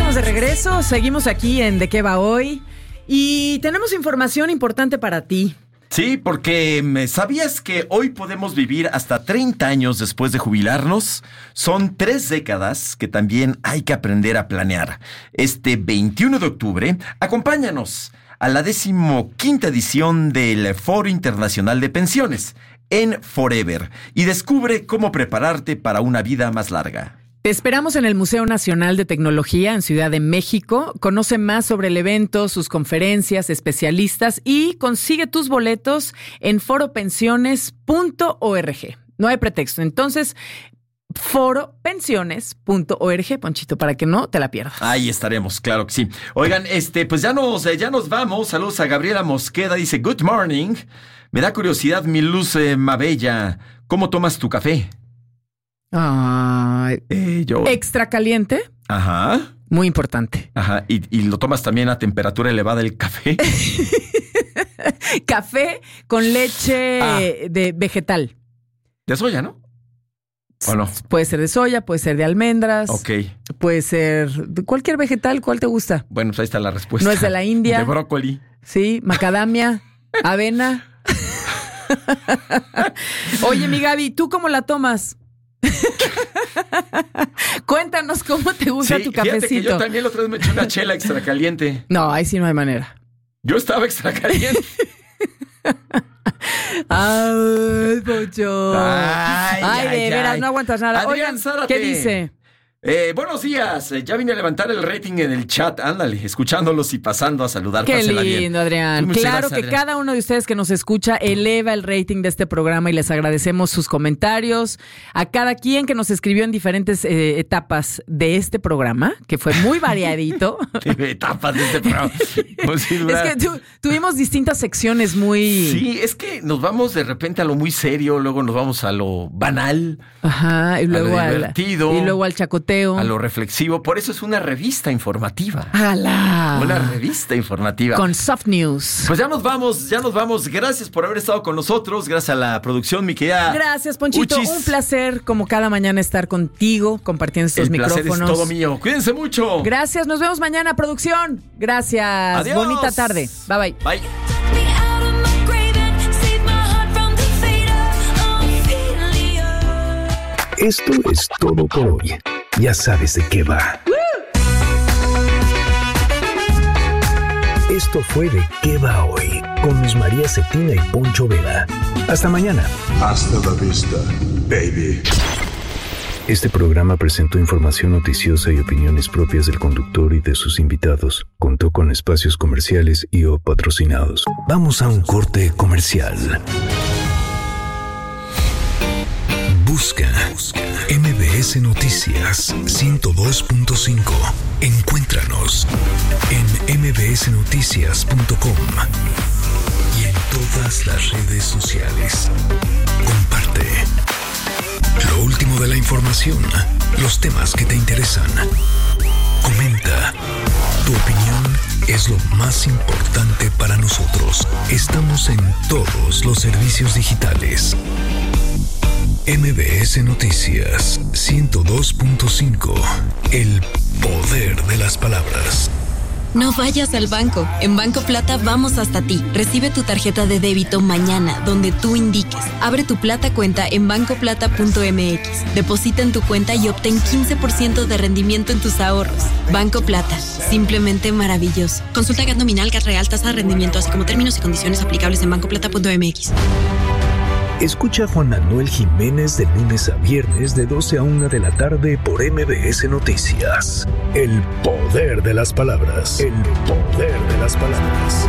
estamos de regreso, seguimos aquí en ¿De qué va hoy? Y tenemos información importante para ti. Sí, porque ¿sabías que hoy podemos vivir hasta 30 años después de jubilarnos? Son 3 décadas que también hay que aprender a planear. Este 21 de octubre, acompáñanos a la 15ª edición del Foro Internacional de Pensiones, en Forever, y descubre cómo prepararte para una vida más larga. Te esperamos en el Museo Nacional de Tecnología en Ciudad de México. Conoce más sobre el evento, sus conferencias, especialistas y consigue tus boletos en foropensiones.org. No hay pretexto. Entonces, foropensiones.org, Ponchito, para que no te la pierdas. Ahí estaremos, claro que sí. Oigan, pues ya nos vamos. Saludos a Gabriela Mosqueda, dice good morning. Me da curiosidad, mi luz Mabella, ¿cómo tomas tu café? Yo. Extra caliente. Ajá. Muy importante. Ajá. ¿Y lo tomas también a temperatura elevada el café? Café con leche de vegetal. De soya, ¿no? ¿O no? Puede ser de soya, puede ser de almendras. Ok. Puede ser de cualquier vegetal. ¿Cuál te gusta? Bueno, pues ahí está la respuesta. No es de la India. De brócoli. Sí, macadamia, avena. Oye, mi Gaby, ¿tú cómo la tomas? Cuéntanos cómo te gusta tu cafecito. Fíjate que yo también la otra vez me eché una chela extra caliente. No, ahí sí no hay manera. Yo estaba extra caliente. Ay, Poncho. Ay, de veras, no aguantas nada. Adrián, Oigan, Zárate. ¿qué dice? Buenos días, ya vine a levantar el rating en el chat, ándale, escuchándolos y pasando a saludar. Qué Pásela lindo, bien. Adrián. Muchas Claro gracias, que Adrián. cada uno de ustedes que nos escucha eleva el rating de este programa y les agradecemos sus comentarios. A cada quien que nos escribió en diferentes etapas de este programa, que fue muy variadito. Etapas de este programa. Pues, sí, Es que tuvimos distintas secciones muy... Sí, es que nos vamos de repente a lo muy serio, luego nos vamos a lo banal. Ajá, y luego a lo divertido. Y luego al chacoteo. A lo reflexivo. Por eso es una revista informativa. ¡Hala! Una revista informativa. Con soft news. Pues ya nos vamos. Gracias por haber estado con nosotros. Gracias a la producción, mi querida. Gracias, Ponchito. Uchis. Un placer, como cada mañana, estar contigo, compartiendo estos micrófonos. El placer es todo mío. Cuídense mucho. Gracias. Nos vemos mañana, producción. Gracias. Adiós. Bonita tarde. Bye, bye. Bye. Esto es todo por hoy. Ya sabes de qué va. Esto fue De qué va hoy, con Luz María Cetina y Poncho Vera. Hasta mañana. Hasta la vista, baby. Este programa presentó información noticiosa y opiniones propias del conductor y de sus invitados. Contó con espacios comerciales y o patrocinados. Vamos a un corte comercial. Busca MBS Noticias 102.5. Encuéntranos en mbsnoticias.com y en todas las redes sociales. Comparte lo último de la información, los temas que te interesan. Comenta. Tu opinión es lo más importante para nosotros. Estamos en todos los servicios digitales. MBS Noticias 102.5. El poder de las palabras. No vayas al banco. En Banco Plata vamos hasta ti. Recibe tu tarjeta de débito mañana, donde tú indiques. Abre tu Plata cuenta en bancoplata.mx. Deposita en tu cuenta y obtén 15% de rendimiento en tus ahorros. Banco Plata. Simplemente maravilloso. Consulta GAT nominal, GAT real, tasa de rendimiento, así como términos y condiciones aplicables en bancoplata.mx. Escucha a Juan Manuel Jiménez de lunes a viernes de 12 a 1 de la tarde por MBS Noticias. El poder de las palabras. El poder de las palabras.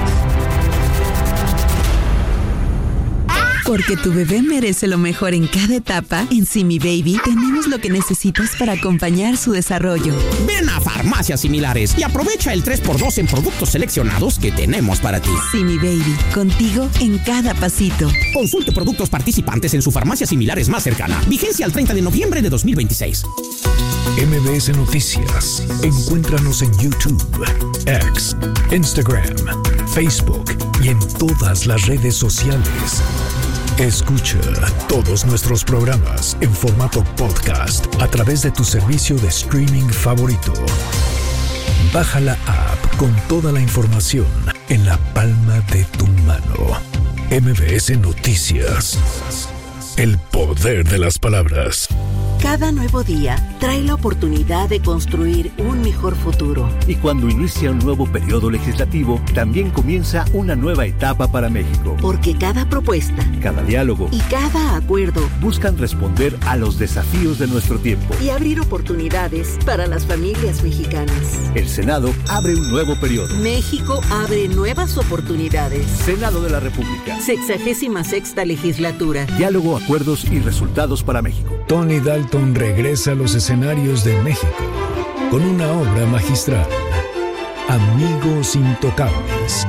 Porque tu bebé merece lo mejor en cada etapa, en Simi Baby tenemos lo que necesitas para acompañar su desarrollo. Ven a Farmacias Similares y aprovecha el 3x2 en productos seleccionados que tenemos para ti. Simi Baby, contigo en cada pasito. Consulte productos participantes en su farmacia similares más cercana. Vigencia al 30 de noviembre de 2026. MBS Noticias. Encuéntranos en YouTube, X, Instagram, Facebook y en todas las redes sociales. Escucha todos nuestros programas en formato podcast a través de tu servicio de streaming favorito. Baja la app con toda la información en la palma de tu mano. MBS Noticias. El poder de las palabras. Cada nuevo día trae la oportunidad de construir un mejor futuro. Y cuando inicia un nuevo periodo legislativo, también comienza una nueva etapa para México. Porque cada propuesta, cada diálogo y cada acuerdo buscan responder a los desafíos de nuestro tiempo y abrir oportunidades para las familias mexicanas. El Senado abre un nuevo periodo. México abre nuevas oportunidades. Senado de la República. 66ª legislatura. Diálogo, acuerdos y resultados para México. Tony Dalton regresa a los escenarios de México con una obra magistral, Amigos Intocables.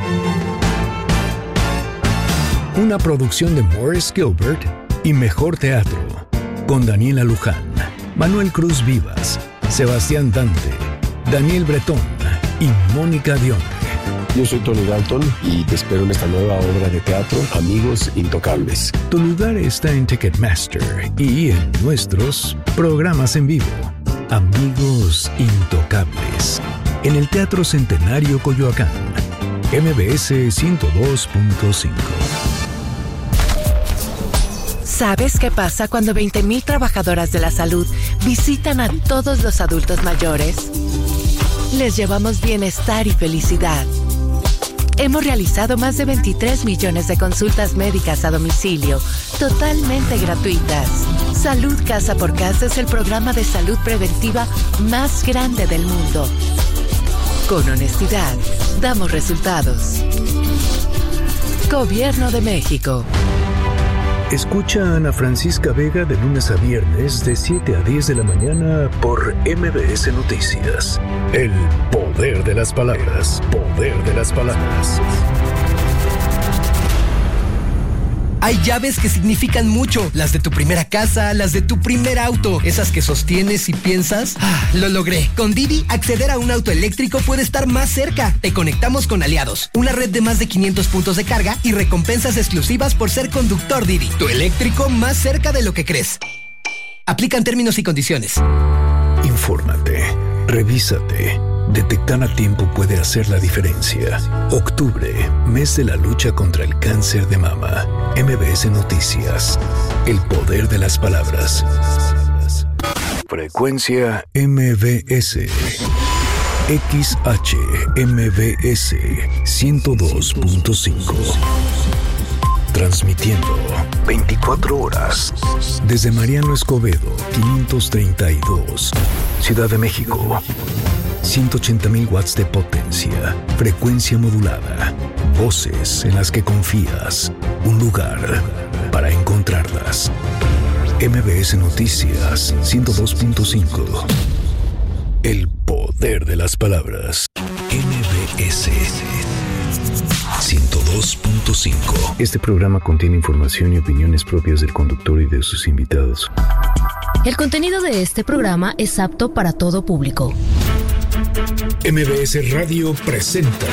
Una producción de Morris Gilbert y Mejor Teatro, con Daniela Luján, Manuel Cruz Vivas, Sebastián Dante, Daniel Bretón y Mónica Dionne. Yo soy Tony Dalton y te espero en esta nueva obra de teatro, Amigos Intocables. Tu lugar está en Ticketmaster y en nuestros programas en vivo. Amigos Intocables. En el Teatro Centenario Coyoacán. MBS 102.5. ¿Sabes qué pasa cuando 20,000 trabajadoras de la salud visitan a todos los adultos mayores? Les llevamos bienestar y felicidad. Hemos realizado más de 23 millones de consultas médicas a domicilio, totalmente gratuitas. Salud Casa por Casa es el programa de salud preventiva más grande del mundo. Con honestidad, damos resultados. Gobierno de México. Escucha a Ana Francisca Vega de lunes a viernes de 7 a 10 de la mañana por MBS Noticias. El poder de las palabras. Poder de las palabras. Hay llaves que significan mucho. Las de tu primera casa, las de tu primer auto. Esas que sostienes y piensas, lo logré. Con Didi, acceder a un auto eléctrico puede estar más cerca. Te conectamos con Aliados, una red de más de 500 puntos de carga y recompensas exclusivas por ser conductor Didi. Tu eléctrico más cerca de lo que crees. Aplican términos y condiciones. Infórmate, revísate. Detectar a tiempo puede hacer la diferencia. Octubre, mes de la lucha contra el cáncer de mama. MBS Noticias. El poder de las palabras. Frecuencia MBS. XHMBS 102.5. Transmitiendo 24 horas desde Mariano Escobedo 532, Ciudad de México. 180,000 watts de potencia, frecuencia modulada, voces en las que confías, un lugar para encontrarlas. MBS Noticias 102.5. El poder de las palabras. MBS 102.5. Este programa contiene información y opiniones propias del conductor y de sus invitados. El contenido de este programa es apto para todo público. MBS Radio presenta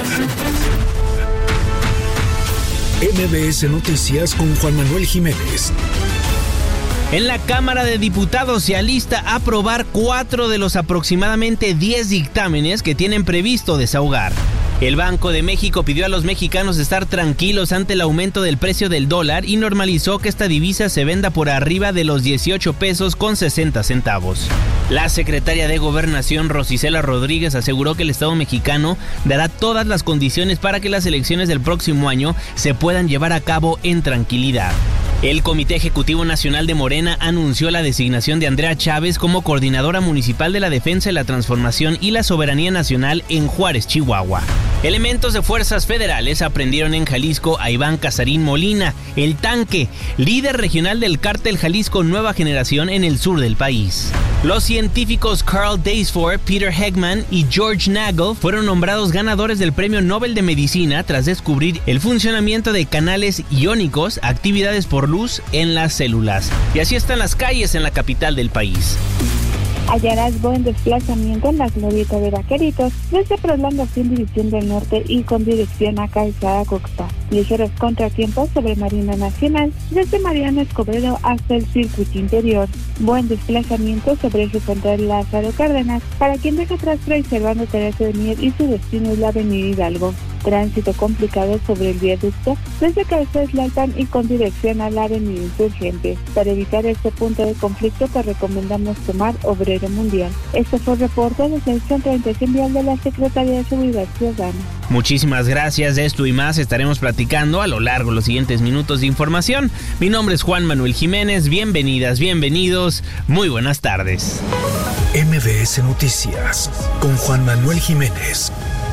MBS Noticias con Juan Manuel Jiménez. En la Cámara de Diputados se alista a aprobar 4 de los aproximadamente 10 dictámenes que tienen previsto desahogar. El Banco de México pidió a los mexicanos estar tranquilos ante el aumento del precio del dólar y normalizó que esta divisa se venda por arriba de los 18 pesos con 60 centavos. La secretaria de Gobernación, Rosicela Rodríguez, aseguró que el Estado mexicano dará todas las condiciones para que las elecciones del próximo año se puedan llevar a cabo en tranquilidad. El Comité Ejecutivo Nacional de Morena anunció la designación de Andrea Chávez como coordinadora municipal de la Defensa de la Transformación y la Soberanía Nacional en Juárez, Chihuahua. Elementos de fuerzas federales aprendieron en Jalisco a Iván Casarín Molina, el Tanque, líder regional del cártel Jalisco Nueva Generación en el sur del país. Los científicos Carl Daysford, Peter Hegman y George Nagel fueron nombrados ganadores del Premio Nobel de Medicina tras descubrir el funcionamiento de canales iónicos, actividades por luz en las células. Y así están las calles en la capital del país. Hallarás buen desplazamiento en la glorieta de Vaqueritos, desde Prolongación División del Norte y con dirección a Calzada Coxpa. Ligeros contratiempos sobre Marina Nacional, desde Mariano Escobedo hasta el circuito interior. Buen desplazamiento sobre Eje Central Lázaro Cárdenas, para quien deja atrás Fray Servando Teresa de Mier y su destino es la avenida Hidalgo. Tránsito complicado sobre el viaducto desde Calzada Tlalpan y con dirección a la avenida Insurgentes. Para evitar este punto de conflicto te recomendamos tomar Obrero Mundial. Este fue el reporte desde el Centro de Atención Vial de la Secretaría de Seguridad Ciudadana. Muchísimas gracias. De esto y más estaremos platicando a lo largo de los siguientes minutos de información. Mi nombre es Juan Manuel Jiménez. Bienvenidas, bienvenidos. Muy buenas tardes. MBS Noticias con Juan Manuel Jiménez.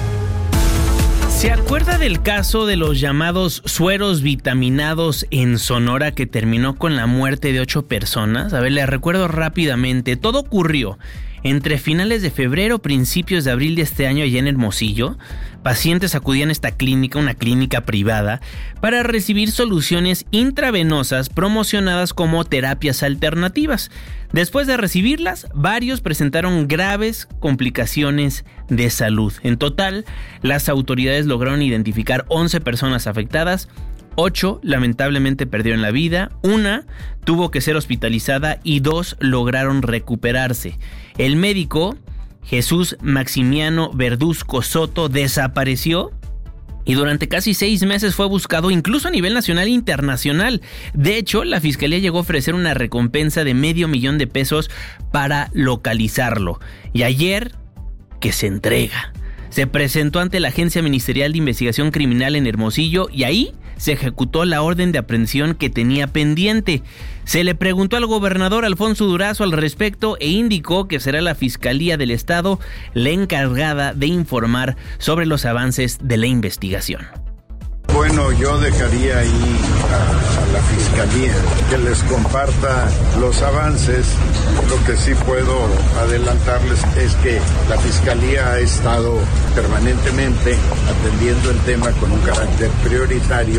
¿Se acuerda del caso de los llamados sueros vitaminados en Sonora que terminó con la muerte de 8 personas? A ver, les recuerdo rápidamente. Todo ocurrió entre finales de febrero, principios de abril de este año allá en Hermosillo. Pacientes acudían a esta clínica, una clínica privada, para recibir soluciones intravenosas promocionadas como terapias alternativas. Después de recibirlas, varios presentaron graves complicaciones de salud. En total, las autoridades lograron identificar 11 personas afectadas. 8 lamentablemente perdieron la vida, 1 tuvo que ser hospitalizada y 2 lograron recuperarse. El médico Jesús Maximiano Verduzco Soto desapareció y durante casi 6 meses fue buscado incluso a nivel nacional e internacional. De hecho, la fiscalía llegó a ofrecer una recompensa de $500,000 para localizarlo. Y ayer, que se entrega, se presentó ante la Agencia Ministerial de Investigación Criminal en Hermosillo y ahí se ejecutó la orden de aprehensión que tenía pendiente. Se le preguntó al gobernador Alfonso Durazo al respecto e indicó que será la Fiscalía del Estado la encargada de informar sobre los avances de la investigación. Bueno, yo dejaría ahí a la Fiscalía que les comparta los avances. Lo que sí puedo adelantarles es que la Fiscalía ha estado permanentemente atendiendo el tema con un carácter prioritario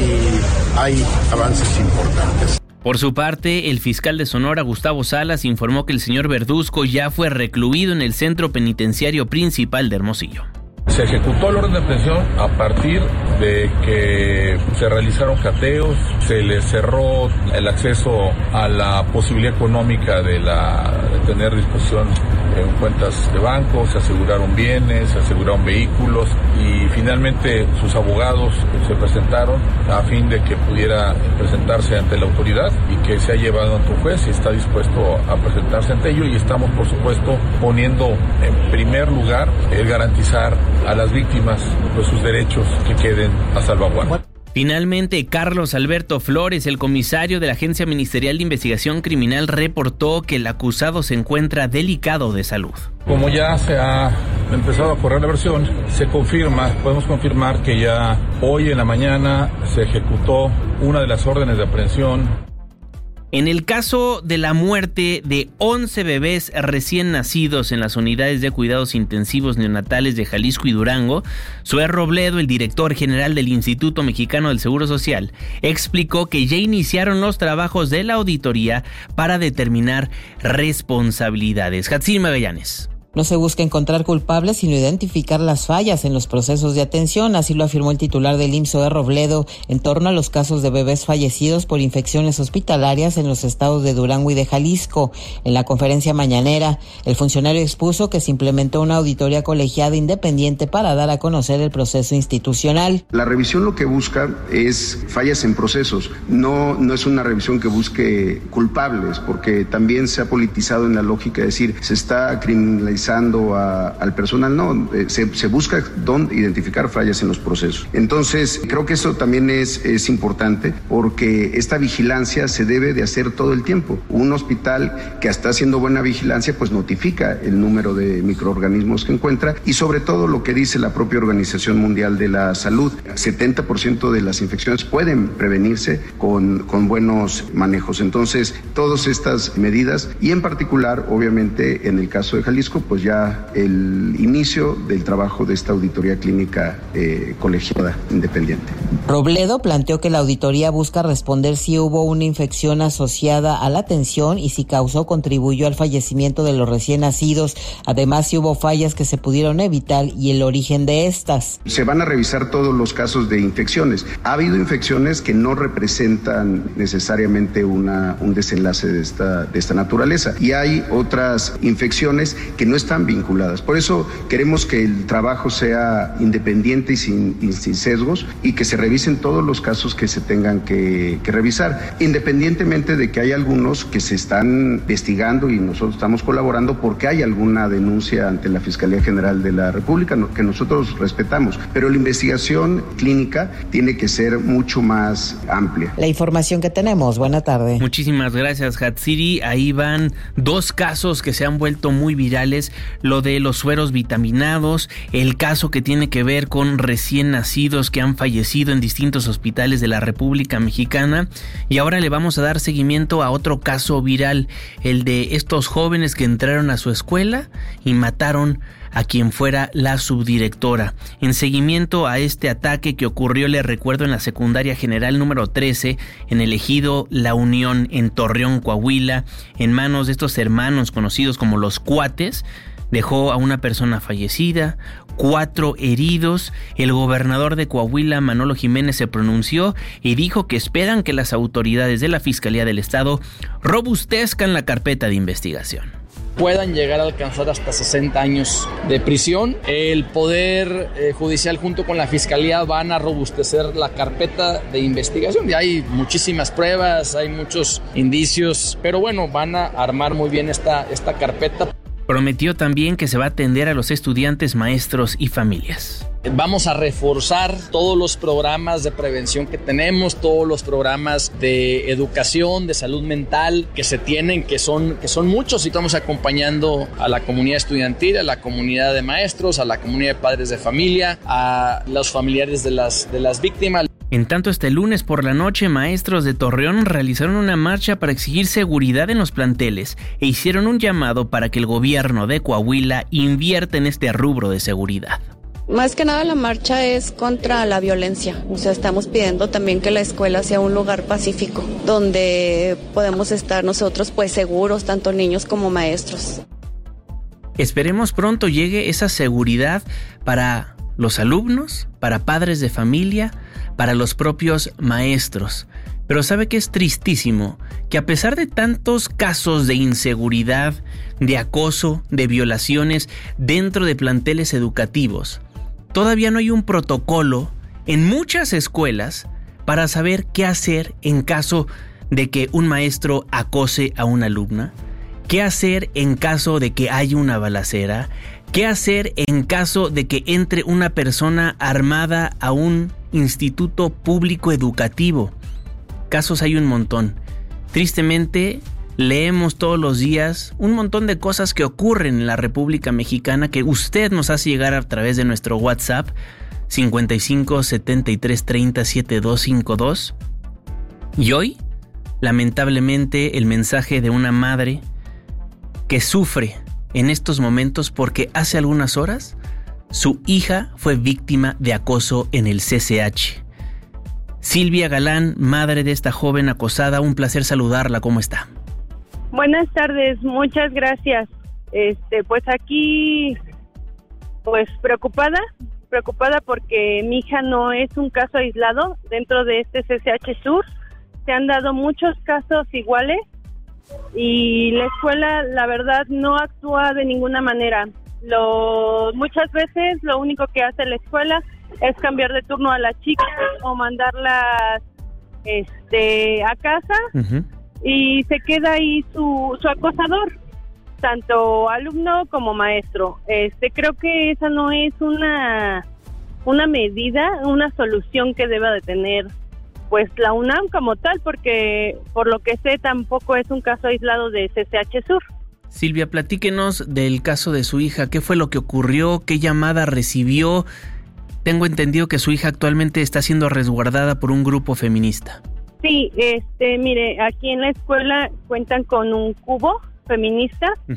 y hay avances importantes. Por su parte, el fiscal de Sonora, Gustavo Salas, informó que el señor Verduzco ya fue recluido en el centro penitenciario principal de Hermosillo. Se ejecutó la orden de aprehensión a partir de que se realizaron cateos, se le cerró el acceso a la posibilidad económica de tener disposición en cuentas de banco, se aseguraron bienes, se aseguraron vehículos y finalmente sus abogados se presentaron a fin de que pudiera presentarse ante la autoridad y que se ha llevado ante un juez y está dispuesto a presentarse ante ello y estamos por supuesto poniendo en primer lugar el garantizar a las víctimas pues sus derechos que queden a salvaguarda. Finalmente, Carlos Alberto Flores, el comisario de la Agencia Ministerial de Investigación Criminal, reportó que el acusado se encuentra delicado de salud. Como ya se ha empezado a correr la versión, podemos confirmar que ya hoy en la mañana se ejecutó una de las órdenes de aprehensión. En el caso de la muerte de 11 bebés recién nacidos en las unidades de cuidados intensivos neonatales de Jalisco y Durango, Zoé Robledo, el director general del Instituto Mexicano del Seguro Social, explicó que ya iniciaron los trabajos de la auditoría para determinar responsabilidades. Hatsir Magallanes. No se busca encontrar culpables, sino identificar las fallas en los procesos de atención, así lo afirmó el titular del IMSS, Zoé Robledo, en torno a los casos de bebés fallecidos por infecciones hospitalarias en los estados de Durango y de Jalisco. En la conferencia mañanera, el funcionario expuso que se implementó una auditoría colegiada independiente para dar a conocer el proceso institucional. La revisión lo que busca es fallas en procesos, no es una revisión que busque culpables, porque también se ha politizado en la lógica de decir, se está criminalizando al personal, no, se busca identificar fallas en los procesos. Entonces, creo que eso también es importante porque esta vigilancia se debe de hacer todo el tiempo. Un hospital que está haciendo buena vigilancia, pues notifica el número de microorganismos que encuentra y sobre todo lo que dice la propia Organización Mundial de la Salud, 70% de las infecciones pueden prevenirse con buenos manejos. Entonces, todas estas medidas y en particular, obviamente, en el caso de Jalisco, pues ya el inicio del trabajo de esta auditoría clínica colegiada independiente. Robledo planteó que la auditoría busca responder si hubo una infección asociada a la atención y si causó o contribuyó al fallecimiento de los recién nacidos, además si hubo fallas que se pudieron evitar y el origen de estas. Se van a revisar todos los casos de infecciones. Ha habido infecciones que no representan necesariamente un desenlace de esta naturaleza y hay otras infecciones que no están vinculadas. Por eso queremos que el trabajo sea independiente y sin sesgos y que se revisen todos los casos que se tengan que revisar, independientemente de que hay algunos que se están investigando y nosotros estamos colaborando porque hay alguna denuncia ante la Fiscalía General de la República que nosotros respetamos, pero la investigación clínica tiene que ser mucho más amplia. La información que tenemos, buena tarde. Muchísimas gracias, Hatsiri. Ahí van 2 casos que se han vuelto muy virales, lo de los sueros vitaminados, el caso que tiene que ver con recién nacidos que han fallecido en distintos hospitales de la República Mexicana, y ahora le vamos a dar seguimiento a otro caso viral, el de estos jóvenes que entraron a su escuela y mataron a quien fuera la subdirectora. En seguimiento a este ataque que ocurrió, le recuerdo, en la secundaria general número 13, en el ejido La Unión, en Torreón, Coahuila, en manos de estos hermanos conocidos como los Cuates, dejó a una persona fallecida, 4 heridos. El gobernador de Coahuila, Manolo Jiménez, se pronunció y dijo que esperan que las autoridades de la Fiscalía del Estado robustezcan la carpeta de investigación. Puedan llegar a alcanzar hasta 60 años de prisión. El Poder Judicial junto con la Fiscalía van a robustecer la carpeta de investigación. Y hay muchísimas pruebas, hay muchos indicios, pero bueno, van a armar muy bien esta carpeta. Prometió también que se va a atender a los estudiantes, maestros y familias. Vamos a reforzar todos los programas de prevención que tenemos, todos los programas de educación, de salud mental que se tienen, que son muchos, y estamos acompañando a la comunidad estudiantil, a la comunidad de maestros, a la comunidad de padres de familia, a los familiares de las víctimas. En tanto, este lunes por la noche, maestros de Torreón realizaron una marcha para exigir seguridad en los planteles e hicieron un llamado para que el gobierno de Coahuila invierta en este rubro de seguridad. Más que nada la marcha es contra la violencia, o sea, estamos pidiendo también que la escuela sea un lugar pacífico, donde podemos estar nosotros pues seguros, tanto niños como maestros. Esperemos pronto llegue esa seguridad para los alumnos, para padres de familia, para los propios maestros. Pero ¿sabe qué es tristísimo? Que a pesar de tantos casos de inseguridad, de acoso, de violaciones dentro de planteles educativos, todavía no hay un protocolo en muchas escuelas para saber qué hacer en caso de que un maestro acose a una alumna, qué hacer en caso de que haya una balacera, qué hacer en caso de que entre una persona armada a un instituto público educativo. Casos hay un montón. Tristemente, leemos todos los días un montón de cosas que ocurren en la República Mexicana que usted nos hace llegar a través de nuestro WhatsApp 55 73 30 7252. Y hoy, lamentablemente, el mensaje de una madre que sufre en estos momentos porque hace algunas horas su hija fue víctima de acoso en el CCH. Silvia Galán, madre de esta joven acosada, un placer saludarla. ¿Cómo está? Buenas tardes, muchas gracias. Pues aquí, pues preocupada porque mi hija no es un caso aislado dentro de este CCH Sur. Se han dado muchos casos iguales y la escuela, la verdad, no actúa de ninguna manera. Muchas veces lo único que hace la escuela es cambiar de turno a las chicas o mandarlas a casa. Uh-huh. Y se queda ahí su acosador, tanto alumno como maestro. Creo que esa no es una medida, una solución que deba de tener pues la UNAM como tal, porque por lo que sé tampoco es un caso aislado de CCH Sur. Silvia, platíquenos del caso de su hija. ¿Qué fue lo que ocurrió? ¿Qué llamada recibió? Tengo entendido que su hija actualmente está siendo resguardada por un grupo feminista. Sí, mire, aquí en la escuela cuentan con un cubo feminista. Uh-huh.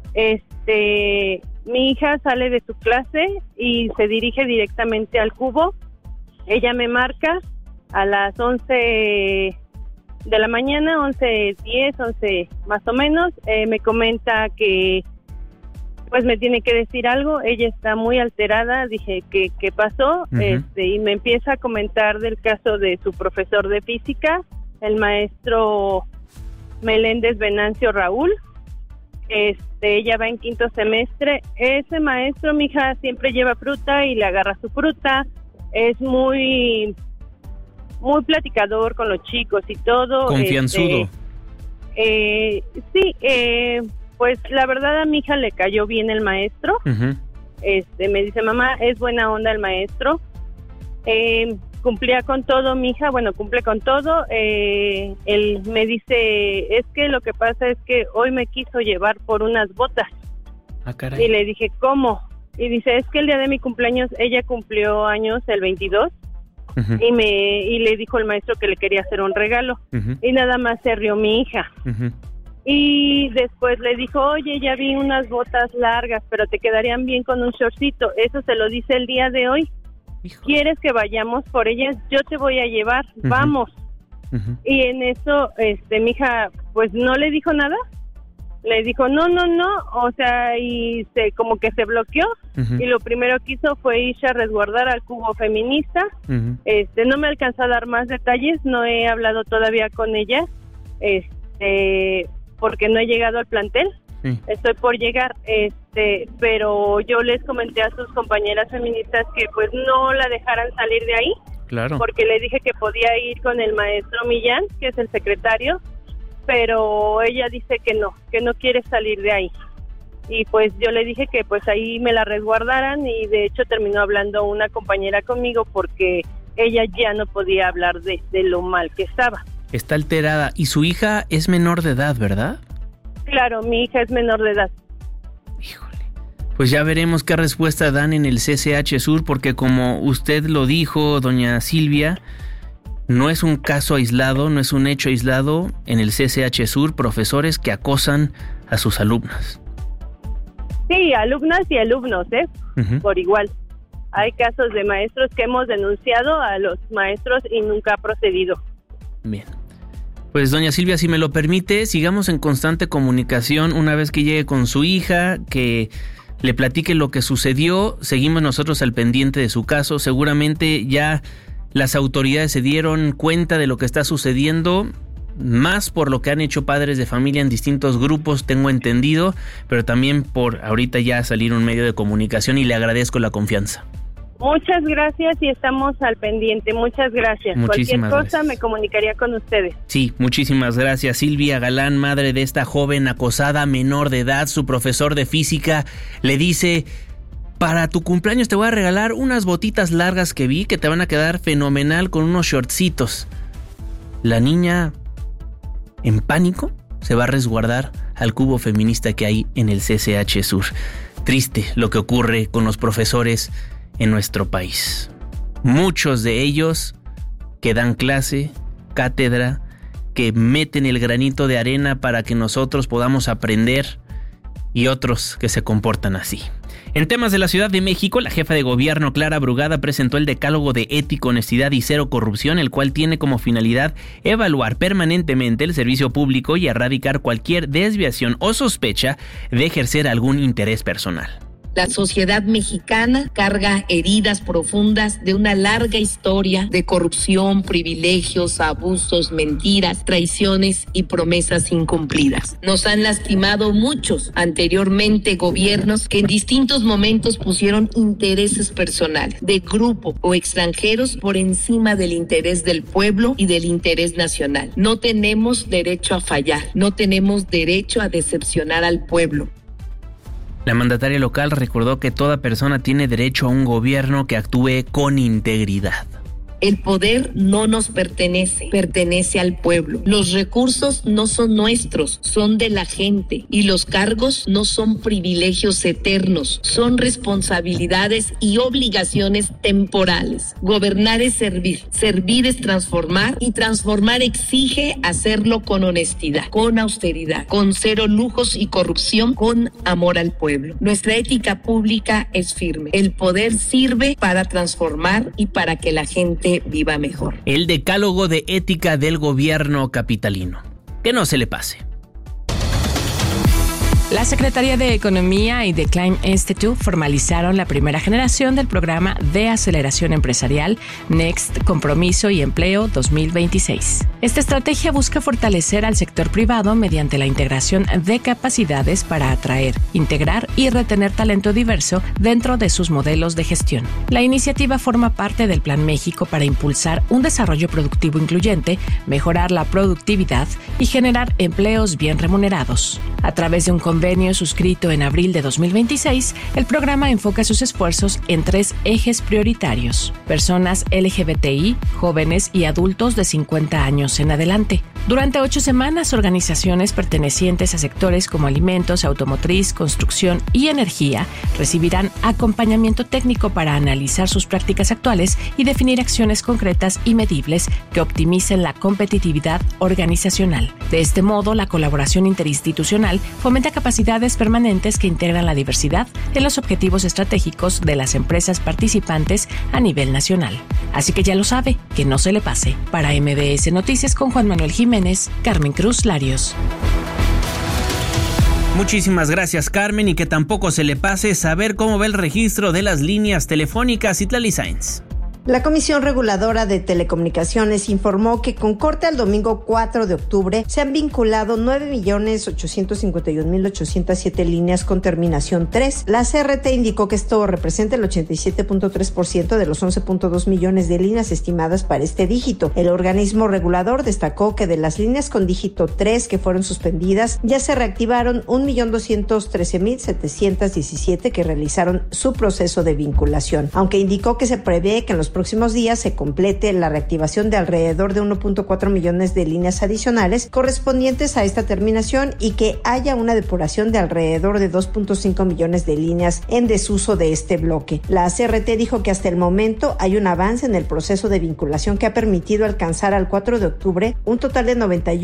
Mi hija sale de su clase y se dirige directamente al cubo. Ella me marca a las 11 de la mañana, 11:10, 11 más o menos. Me comenta que pues me tiene que decir algo. Ella está muy alterada. Dije, ¿qué pasó? Uh-huh. Y me empieza a comentar del caso de su profesor de física, el maestro Meléndez Venancio Raúl. Ella va en 5º semestre. Ese maestro, mi hija, siempre lleva fruta y le agarra su fruta. Es muy platicador con los chicos y todo. Confianzudo. Sí, pues la verdad a mi hija le cayó bien el maestro. Uh-huh. Me dice, mamá, es buena onda el maestro. Cumplía con todo, mi hija, bueno, cumple con todo. Él me dice, es que lo que pasa es que hoy me quiso llevar por unas botas. Ah, caray. Y le dije, ¿cómo? Y dice, es que el día de mi cumpleaños, ella cumplió años el 22, uh-huh. y le dijo el maestro que le quería hacer un regalo. Uh-huh. Y nada más se rió mi hija. Uh-huh. Y después le dijo, oye, ya vi unas botas largas, pero te quedarían bien con un shortcito. Eso se lo dice el día de hoy. Hijo. ¿Quieres que vayamos por ellas? Yo te voy a llevar, uh-huh. Vamos. Uh-huh. Y en eso, mi hija, pues no le dijo nada. Le dijo, no, o sea, y como que se bloqueó. Uh-huh. Y lo primero que hizo fue irse a resguardar al cubo feminista. Uh-huh. No me alcanza a dar más detalles, no he hablado todavía con ella, porque no he llegado al plantel. Sí. Estoy por llegar, pero yo les comenté a sus compañeras feministas que pues no la dejaran salir de ahí. Claro. Porque le dije que podía ir con el maestro Millán, que es el secretario, pero ella dice que no quiere salir de ahí. Y pues yo le dije que pues ahí me la resguardaran, y de hecho terminó hablando una compañera conmigo porque ella ya no podía hablar de lo mal que estaba. Está alterada. Y su hija es menor de edad, ¿verdad? Claro, mi hija es menor de edad. Híjole. Pues ya veremos qué respuesta dan en el CCH Sur, porque como usted lo dijo, doña Silvia, no es un caso aislado, no es un hecho aislado en el CCH Sur, profesores que acosan a sus alumnas. Sí, alumnas y alumnos, Uh-huh. Por igual. Hay casos de maestros que hemos denunciado a los maestros y nunca ha procedido. Bien. Pues doña Silvia, si me lo permite, sigamos en constante comunicación una vez que llegue con su hija, que le platique lo que sucedió. Seguimos nosotros al pendiente de su caso. Seguramente ya las autoridades se dieron cuenta de lo que está sucediendo, más por lo que han hecho padres de familia en distintos grupos, tengo entendido, pero también por ahorita ya salir un medio de comunicación, y le agradezco la confianza. Muchas gracias y estamos al pendiente. Muchas gracias. Muchísimas Cualquier cosa gracias. me comunicaría con ustedes. Sí, muchísimas gracias. Silvia Galán, madre de esta joven acosada menor de edad, su profesor de física le dice: para tu cumpleaños te voy a regalar unas botitas largas que vi que te van a quedar fenomenal con unos shortcitos. La niña, en pánico, se va a resguardar al cubo feminista que hay en el CCH Sur. Triste lo que ocurre con los profesores en nuestro país. Muchos de ellos que dan clase, cátedra, que meten el granito de arena para que nosotros podamos aprender, y otros que se comportan así. En temas de la Ciudad de México, la jefa de gobierno Clara Brugada presentó el Decálogo de Ética, Honestidad y Cero Corrupción, el cual tiene como finalidad evaluar permanentemente el servicio público y erradicar cualquier desviación o sospecha de ejercer algún interés personal. La sociedad mexicana carga heridas profundas de una larga historia de corrupción, privilegios, abusos, mentiras, traiciones y promesas incumplidas. Nos han lastimado muchos anteriormente gobiernos que en distintos momentos pusieron intereses personales, de grupo o extranjeros, por encima del interés del pueblo y del interés nacional. No tenemos derecho a fallar, no tenemos derecho a decepcionar al pueblo. La mandataria local recordó que toda persona tiene derecho a un gobierno que actúe con integridad. El poder no nos pertenece, pertenece al pueblo. Los recursos no son nuestros, son de la gente. Y los cargos no son privilegios eternos, son responsabilidades y obligaciones temporales. Gobernar es servir, servir es transformar y transformar exige hacerlo con honestidad, con austeridad, con cero lujos y corrupción, con amor al pueblo. Nuestra ética pública es firme. El poder sirve para transformar y para que la gente viva mejor. El decálogo de ética del gobierno capitalino. Que no se le pase. La Secretaría de Economía y The Climb Institute formalizaron la primera generación del programa de aceleración empresarial Next Compromiso y Empleo 2026. Esta estrategia busca fortalecer al sector privado mediante la integración de capacidades para atraer, integrar y retener talento diverso dentro de sus modelos de gestión. La iniciativa forma parte del Plan México para impulsar un desarrollo productivo incluyente, mejorar la productividad y generar empleos bien remunerados. A través de un convenio suscrito en abril de 2026, el programa enfoca sus esfuerzos en 3 ejes prioritarios: personas LGBTI, jóvenes y adultos de 50 años en adelante. Durante 8 semanas, organizaciones pertenecientes a sectores como alimentos, automotriz, construcción y energía recibirán acompañamiento técnico para analizar sus prácticas actuales y definir acciones concretas y medibles que optimicen la competitividad organizacional. De este modo, la colaboración interinstitucional fomenta capacidades permanentes que integran la diversidad en los objetivos estratégicos de las empresas participantes a nivel nacional. Así que ya lo sabe, que no se le pase. Para MBS Noticias con Juan Manuel Jiménez, Carmen Cruz Larios. Muchísimas gracias, Carmen, y que tampoco se le pase saber cómo va el registro de las líneas telefónicas. Itlali Sáenz. La Comisión Reguladora de Telecomunicaciones informó que con corte al domingo 4 de octubre se han vinculado 9.851.807 líneas con terminación 3. La CRT indicó que esto representa el 87.3% de los 11.2 millones de líneas estimadas para este dígito. El organismo regulador destacó que de las líneas con dígito 3 que fueron suspendidas, ya se reactivaron 1.213.717 que realizaron su proceso de vinculación, aunque indicó que se prevé que en los próximos días se complete la reactivación de alrededor de 1.4 millones de líneas adicionales correspondientes a esta terminación y que haya una depuración de alrededor de 2.5 millones de líneas en desuso de este bloque. La CRT dijo que hasta el momento hay un avance en el proceso de vinculación que ha permitido alcanzar al 4 de octubre un total de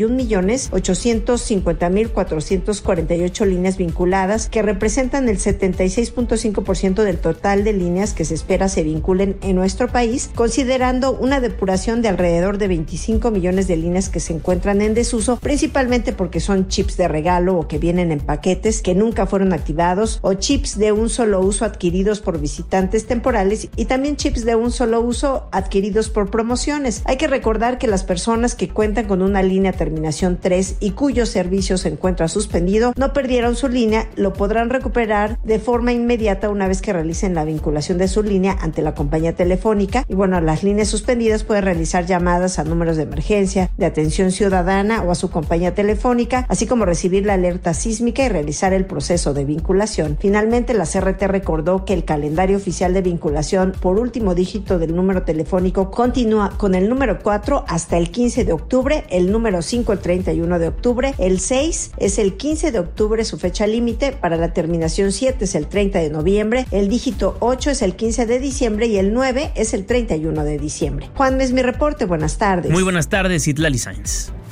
91.850.448 líneas vinculadas, que representan el 76.5% del total de líneas que se espera se vinculen en nuestro país, considerando una depuración de alrededor de 25 millones de líneas que se encuentran en desuso, principalmente porque son chips de regalo o que vienen en paquetes que nunca fueron activados, o chips de un solo uso adquiridos por visitantes temporales, y también chips de un solo uso adquiridos por promociones. Hay que recordar que las personas que cuentan con una línea terminación 3 y cuyo servicio se encuentra suspendido no perdieron su línea, lo podrán recuperar de forma inmediata una vez que realicen la vinculación de su línea ante la compañía telefónica. Y bueno, las líneas suspendidas pueden realizar llamadas a números de emergencia, de atención ciudadana o a su compañía telefónica, así como recibir la alerta sísmica y realizar el proceso de vinculación. Finalmente, la CRT recordó que el calendario oficial de vinculación por último dígito del número telefónico continúa con el número 4 hasta el 15 de octubre, el número 5 el 31 de octubre, el 6 es el 15 de octubre su fecha límite, para la terminación 7 es el 30 de noviembre, el dígito 8 es el 15 de diciembre y el 9 es el 31 de diciembre. Juan, es mi reporte. Buenas tardes. Muy buenas tardes, Itlali Sáenz.